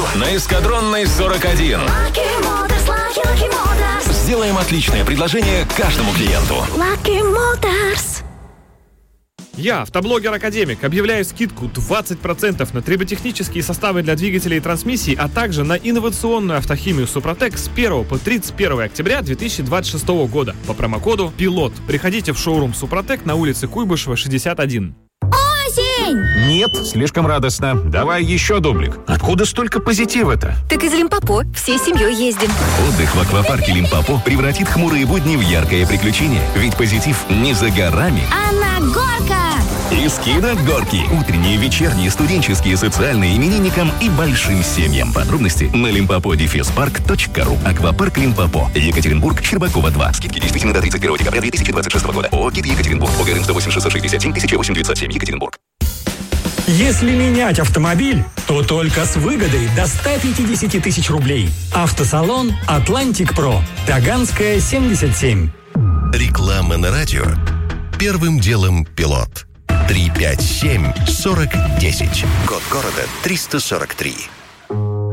на Эскадронной 41. Сделаем отличное предложение каждому клиенту. Lucky Motors. Я, автоблогер Академик, объявляю скидку 20% на триботехнические составы для двигателей и трансмиссий, а также на инновационную автохимию Супротек с 1 по 31 октября 2026 года по промокоду ПИЛОТ. Приходите в шоурум Супротек на улице Куйбышева, 61. Осень! Нет, слишком радостно. Давай еще дублик. Откуда столько позитива-то? Так из Лимпопо всей семьей ездим. Отдых в аквапарке Лимпопо превратит хмурые будни в яркое приключение. Ведь позитив не за горами, А на горка! и скидок горки. Утренние, вечерние, студенческие, социальные, именинникам и большим семьям. Подробности на limpopo-park.ru. Аквапарк Лимпопо. Екатеринбург, Щербакова 2. Скидки действительны до 31 декабря 2026 года. ООО «КИТ Екатеринбург». ОГРН 108 667 1008 907. Екатеринбург. Если менять автомобиль, то только с выгодой до 150 тысяч рублей. Автосалон «Атлантик Про». Таганская, 77. Реклама на радио. Первым делом «Пилот». 357-4010. Код города 343.